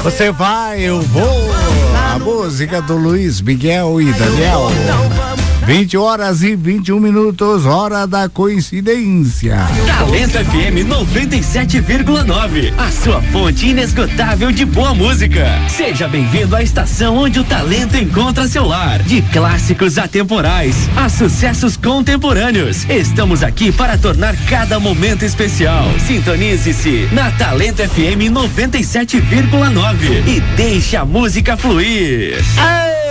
Você vai, eu vou. A música do Luiz Miguel e Daniel. 20 horas e 21 minutos, hora da coincidência. Talento FM 97,9, a sua fonte inesgotável de boa música. Seja bem-vindo à estação onde o talento encontra seu lar. De clássicos atemporais a sucessos contemporâneos, estamos aqui para tornar cada momento especial. Sintonize-se na Talento FM 97,9 e deixe a música fluir. Ei!